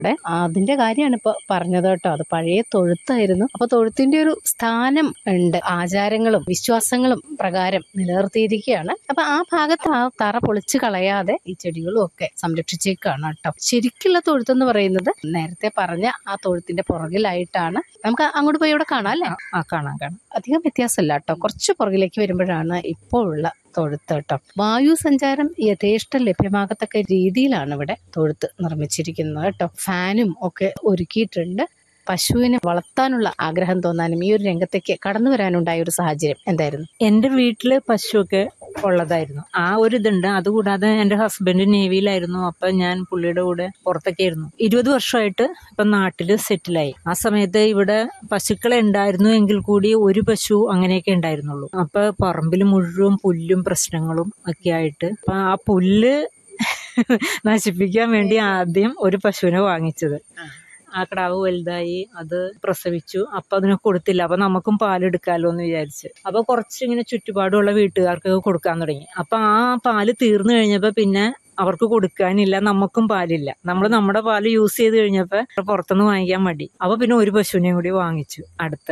അതിന്റെ കാര്യമാണ് ഇപ്പൊ പറഞ്ഞത് കേട്ടോ. അത് പഴയ തൊഴുത്തായിരുന്നു. അപ്പൊ തൊഴുത്തിന്റെ ഒരു സ്ഥാനം ഉണ്ട്, ആചാരങ്ങളും വിശ്വാസങ്ങളും പ്രകാരം നിലനിർത്തിയിരിക്കുകയാണ്. അപ്പൊ ആ ഭാഗത്ത് ആ തറ പൊളിച്ചു കളയാതെ ഈ ചെടികളും ഒക്കെ സംരക്ഷിച്ചേക്കാണ് കേട്ടോ. ശരിക്കുള്ള തൊഴുത്തെന്ന് പറയുന്നത് നേരത്തെ പറഞ്ഞ ആ തൊഴുത്തിന്റെ പുറകിലായിട്ടാണ്. നമുക്ക് അങ്ങോട്ട് പോയി ഇവിടെ കാണാം അല്ലേ? കാണാം. അധികം വ്യത്യാസമില്ല കേട്ടോ. കുറച്ച് പുറകിലേക്ക് വരുമ്പോഴാണ് ഇപ്പോൾ ഉള്ള തൊഴുത്ത് കേട്ടോ. വായു സഞ്ചാരം യഥേഷ്ടം ലഭ്യമാകത്തക്ക രീതിയിലാണ് ഇവിടെ തൊഴുത്ത് നിർമ്മിച്ചിരിക്കുന്നത് കേട്ടോ. ഫാനും ഒക്കെ ഒരുക്കിയിട്ടുണ്ട്. പശുവിനെ വളർത്താനുള്ള ആഗ്രഹം തോന്നാനും ഈ ഒരു രംഗത്തേക്ക് കടന്നു വരാനുണ്ടായ ഒരു സാഹചര്യം എന്തായിരുന്നു? എന്റെ വീട്ടില് പശുവൊക്കെ ഉള്ളതായിരുന്നു. ആ ഒരു ഇതുണ്ട്. അതുകൂടാതെ എന്റെ ഹസ്ബൻഡ് നേവിയിലായിരുന്നു. അപ്പൊ ഞാൻ പുള്ളിയുടെ കൂടെ പുറത്തൊക്കെ ആയിരുന്നു. 20 വർഷമായിട്ട് ഇപ്പൊ നാട്ടില് സെറ്റിലായി. ആ സമയത്ത് ഇവിടെ പശുക്കളെ ഉണ്ടായിരുന്നു എങ്കിൽ കൂടി ഒരു പശു അങ്ങനെയൊക്കെ ഉണ്ടായിരുന്നുള്ളൂ. അപ്പൊ പറമ്പിൽ മുഴുവൻ പുല്ലും പ്രശ്നങ്ങളും ഒക്കെ ആയിട്ട് അപ്പൊ ആ പുല്ല് നശിപ്പിക്കാൻ വേണ്ടി ആദ്യം ഒരു പശുവിനെ വാങ്ങിച്ചത്. ആ കിടാവ് വലുതായി, അത് പ്രസവിച്ചു. അപ്പൊ അതിനെ കൊടുത്തില്ല. അപ്പൊ നമുക്കും പാലെടുക്കാലോ എന്ന് വിചാരിച്ച് അപ്പൊ കുറച്ചിങ്ങനെ ചുറ്റുപാടുള്ള വീട്ടുകാർക്ക് കൊടുക്കാൻ തുടങ്ങി. അപ്പൊ ആ പാല് തീർന്നു കഴിഞ്ഞപ്പോ പിന്നെ അവർക്ക് കൊടുക്കാനില്ല, നമുക്കും പാലില്ല. നമ്മൾ നമ്മുടെ പാല് യൂസ് ചെയ്ത് കഴിഞ്ഞപ്പോ പുറത്തുനിന്ന് വാങ്ങിക്കാൻ മടി. അപ്പൊ പിന്നെ ഒരു പശുവിനെയും കൂടി വാങ്ങിച്ചു അടുത്ത.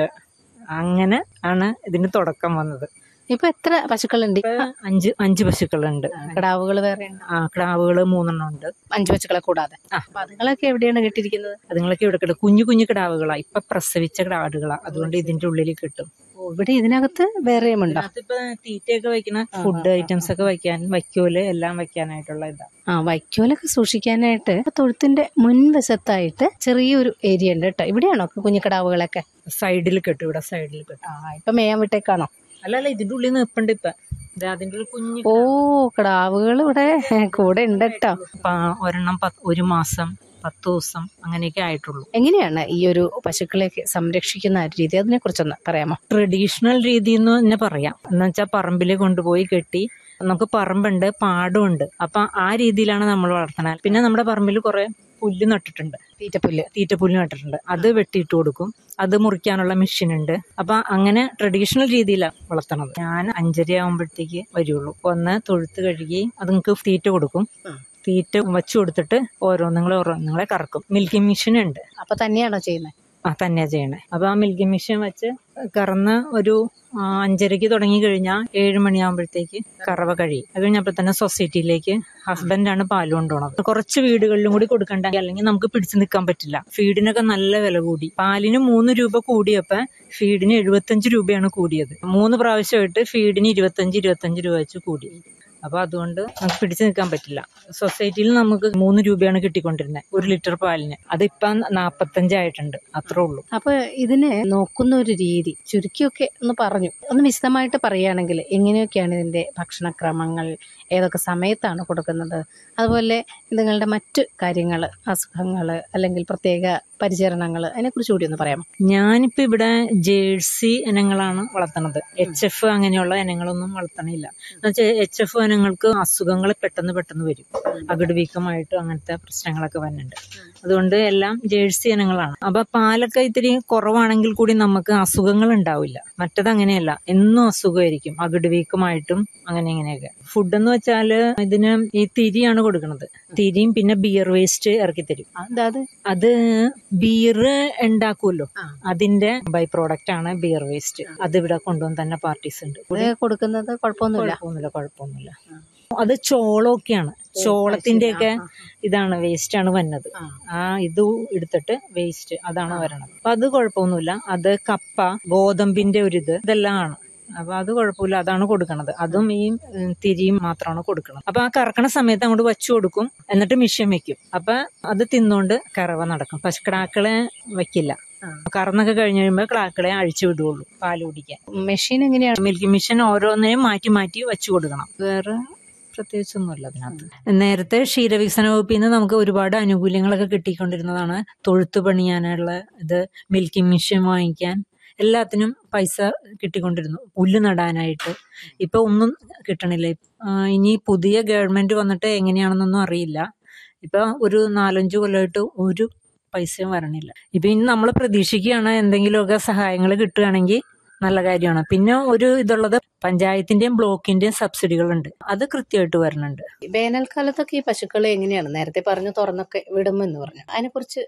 അങ്ങനെ ആണ് ഇതിന് തുടക്കം വന്നത്. ഇപ്പൊ എത്ര പശുക്കളുണ്ട്? അഞ്ച് പശുക്കളുണ്ട്. കിടാവുകൾ വേറെ? കിടാവുകള് 3 ഉണ്ട്. 5 പശുക്കളെ കൂടാതെ. അപ്പൊ അതുങ്ങളൊക്കെ എവിടെയാണ് കെട്ടിയിരിക്കുന്നത്? അതുങ്ങളൊക്കെ ഇവിടെ കിട്ടും. കുഞ്ഞു കിടാവുകളാ, ഇപ്പൊ പ്രസവിച്ച കിടാടുകളാ. അതുകൊണ്ട് ഇതിന്റെ ഉള്ളിൽ കിട്ടും. ഇവിടെ ഇതിനകത്ത് വേറെയും ഉണ്ടോ? അതിപ്പോ തീറ്റയൊക്കെ വെക്കുന്ന ഫുഡ് ഐറ്റംസ് ഒക്കെ വൈക്കോല് എല്ലാം വെക്കാനായിട്ടുള്ള ഇതാ. വൈക്കോലൊക്കെ സൂക്ഷിക്കാനായിട്ട് തൊഴുത്തിന്റെ മുൻവശത്തായിട്ട് ചെറിയൊരു ഏരിയ ഉണ്ട് കേട്ടോ. ഇവിടെയാണോ കുഞ്ഞു കിടാവുകളൊക്കെ? സൈഡിൽ കെട്ടും. ഇവിടെ സൈഡിൽ കെട്ടും. ഇപ്പൊ മേയാൻ വിട്ടേക്കാണോ? അല്ല, ഇതിന്റെ ഉള്ളിൽ നിൽപ്പുണ്ട് ഇപ്പൊ. അതിന്റെ കുഞ്ഞു കിടാവുകൾ ഇവിടെ കൂടെ ഉണ്ട് കേട്ടോ. ഒരെണ്ണം 1 മാസം 10 ദിവസം അങ്ങനെയൊക്കെ ആയിട്ടുള്ളൂ. എങ്ങനെയാണ് ഈ ഒരു പശുക്കളെ സംരക്ഷിക്കുന്ന രീതി, അതിനെ കുറിച്ചൊന്ന് പറയാമോ? ട്രഡീഷണൽ രീതി എന്ന് തന്നെ പറയാം. എന്ന് വെച്ചാൽ പറമ്പിൽ കൊണ്ടുപോയി കെട്ടി, നമുക്ക് പറമ്പുണ്ട്, പാടമുണ്ട്. അപ്പൊ ആ രീതിയിലാണ് നമ്മൾ വളർത്തണത്. പിന്നെ നമ്മുടെ പറമ്പിൽ കുറെ പുല്ല് നട്ടിട്ടുണ്ട്, തീറ്റപ്പുല്ല് നട്ടിട്ടുണ്ട്. അത് വെട്ടിയിട്ട് കൊടുക്കും. അത് മുറിക്കാനുള്ള മെഷീൻ ഉണ്ട്. അപ്പൊ അങ്ങനെ ട്രഡീഷണൽ രീതിയിലാണ് വളർത്തണത്. ഞാൻ 5:30 ആകുമ്പോഴത്തേക്ക് വരുള്ളൂ. ഒന്ന് തൊഴുത്ത് കഴുകി അതുങ്ങൾക്ക് തീറ്റ കൊടുക്കും. തീറ്റ വച്ചു കൊടുത്തിട്ട് ഓരോന്നുങ്ങളെ കറക്കും. മിൽക്കിംഗ് മെഷീൻ ഉണ്ട്. അപ്പൊ തന്നെയാണോ ചെയ്യുന്നത്? തന്നെയാ ചെയ്യണേ. അപ്പൊ ആ മിൽക്കിംഗ് മെഷീൻ വെച്ച് കറന്ന് ഒരു 5:30 തുടങ്ങി കഴിഞ്ഞാൽ 7 മണിയാകുമ്പോഴത്തേക്ക് കറവ കഴിയും. അത് കഴിഞ്ഞപ്പോൾ തന്നെ സൊസൈറ്റിയിലേക്ക് ഹസ്ബൻഡാണ് പാല് കൊണ്ടുപോകണത്. കുറച്ച് വീടുകളിലും കൂടി കൊടുക്കണ്ട, അല്ലെങ്കിൽ നമുക്ക് പിടിച്ചു നിൽക്കാൻ പറ്റില്ല. ഫീഡിനൊക്കെ നല്ല വില കൂടി. പാലിന് 3 രൂപ കൂടിയപ്പോ ഫീഡിന് 75 രൂപയാണ് കൂടിയത്. 3 പ്രാവശ്യമായിട്ട് ഫീഡിന് 25 രൂപ വെച്ച് കൂടി. അപ്പൊ അതുകൊണ്ട് നമുക്ക് പിടിച്ചു നിൽക്കാൻ പറ്റില്ല. സൊസൈറ്റിയിൽ നമുക്ക് 3 രൂപയാണ് കിട്ടിക്കൊണ്ടിരുന്നത് 1 ലിറ്റർ പാലിന്. അതിപ്പം 45 ആയിട്ടുണ്ട്. അത്രേ ഉള്ളൂ. അപ്പൊ ഇതിനെ നോക്കുന്ന ഒരു രീതി ചുരുക്കിയൊക്കെ ഒന്ന് പറഞ്ഞു, ഒന്ന് വിശദമായിട്ട് പറയുകയാണെങ്കിൽ എങ്ങനെയൊക്കെയാണ് ഇതിന്റെ ഭക്ഷണക്രമങ്ങൾ, ഏതൊക്കെ സമയത്താണ് കൊടുക്കുന്നത്, അതുപോലെ നിങ്ങളുടെ മറ്റു കാര്യങ്ങൾ, അസുഖങ്ങൾ അല്ലെങ്കിൽ പ്രത്യേക പരിചരണങ്ങൾ, അതിനെക്കുറിച്ച് കൂടി ഒന്ന് പറയാമോ? ഞാനിപ്പോ ഇവിടെ ജേഴ്സി ഇനങ്ങളാണ് വളർത്തണത്. HF അങ്ങനെയുള്ള ഇനങ്ങളൊന്നും വളർത്തണില്ല. എന്നുവെച്ചാൽ HF ഇനങ്ങൾക്ക് അസുഖങ്ങൾ പെട്ടെന്ന് വരും. അകിട് വീക്കമായിട്ട് അങ്ങനത്തെ പ്രശ്നങ്ങളൊക്കെ വരുന്നുണ്ട്. അതുകൊണ്ട് എല്ലാം ജേഴ്സി ഇനങ്ങളാണ്. അപ്പൊ പാലൊക്കെ ഇത്തിരി കുറവാണെങ്കിൽ കൂടി നമുക്ക് അസുഖങ്ങൾ ഉണ്ടാവില്ല. മറ്റത് അങ്ങനെയല്ല, എന്നും അസുഖമായിരിക്കും, അകിട് വീക്കമായിട്ടും ഇങ്ങനെയൊക്കെ. ഫുഡ് എന്ന് വെച്ചാല് ഇതിന് ഈ തിരിയാണ് കൊടുക്കുന്നത്. തിരിയും പിന്നെ ബിയർ വേസ്റ്റ് ഇറക്കി തരും. അത് ബിയർ ഉണ്ടാക്കുമല്ലോ, അതിന്റെ ബൈ പ്രോഡക്റ്റ് ആണ് ബിയർ വേസ്റ്റ്. അത് ഇവിടെ കൊണ്ടുവന്ന് തന്നെ പാർട്ടീസ് ഉണ്ട് കൊടുക്കുന്നത്. കുഴപ്പമൊന്നുമില്ല. അത് ചോളമൊക്കെയാണ്. ചോളത്തിന്റെയൊക്കെ ഇതാണ് വേസ്റ്റ് ആണ് വന്നത്. ഇത് എടുത്തിട്ട് വേസ്റ്റ് അതാണ് വരണത്. അപ്പൊ അത് കുഴപ്പമൊന്നുമില്ല. അത് കപ്പ, ഗോതമ്പിന്റെ ഇതെല്ലാം ആണ്. അപ്പൊ അത് കുഴപ്പമില്ല, അതാണ് കൊടുക്കണത്. അതും ഈ തിരിയും മാത്രമാണ് കൊടുക്കുന്നത്. അപ്പൊ ആ കറക്കണ സമയത്ത് അങ്ങോട്ട് വച്ചു കൊടുക്കും, എന്നിട്ട് മിഷ്യൻ വെക്കും. അപ്പൊ അത് തിന്നോണ്ട് കറവ നടക്കും. പശുക്കിടാക്കളെ വെക്കില്ല. കറന്നൊക്കെ കഴിഞ്ഞ് കഴിയുമ്പോൾ കിടാക്കളെ അഴിച്ചു വിടുകയുള്ളൂ പാല് കുടിക്കാൻ. മെഷീൻ എങ്ങനെയാണ്? മിൽക്കിംഗ് മെഷീൻ ഓരോന്നിനെയും മാറ്റി വെച്ചു കൊടുക്കണം. വേറെ പ്രത്യേകിച്ചൊന്നുമില്ല അതിനകത്ത്. നേരത്തെ ക്ഷീരവികസന വകുപ്പിൽ നിന്ന് നമുക്ക് ഒരുപാട് ആനുകൂല്യങ്ങളൊക്കെ കിട്ടിക്കൊണ്ടിരുന്നതാണ്. തൊഴുത്ത് പണിയാനുള്ള മിൽക്കിംഗ് മെഷീൻ വാങ്ങിക്കാൻ, എല്ലാത്തിനും പൈസ കിട്ടിക്കൊണ്ടിരുന്നു. പുല്ല് നടാനായിട്ട് ഇപ്പൊ ഒന്നും കിട്ടണില്ല. ഇനി പുതിയ ഗവൺമെന്റ് വന്നിട്ട് എങ്ങനെയാണെന്നൊന്നും അറിയില്ല. ഇപ്പൊ ഒരു 4-5 കൊല്ലമായിട്ട് ഒരു പൈസയും വരണില്ല. ഇപ്പൊ ഇനി നമ്മൾ പ്രതീക്ഷിക്കുകയാണ് എന്തെങ്കിലുമൊക്കെ സഹായങ്ങൾ കിട്ടുകയാണെങ്കിൽ നല്ല കാര്യമാണ്. പിന്നെ ഒരു ഇതുള്ളത് പഞ്ചായത്തിന്റെയും ബ്ലോക്കിന്റെയും സബ്സിഡികളുണ്ട്. അത് കൃത്യമായിട്ട് വരുന്നുണ്ട്. വേനൽക്കാലത്തൊക്കെ ഈ പശുക്കളെ എങ്ങനെയാണ്, നേരത്തെ പറഞ്ഞു തുറന്നൊക്കെ വിടുമെന്ന് പറഞ്ഞു, അതിനെക്കുറിച്ച്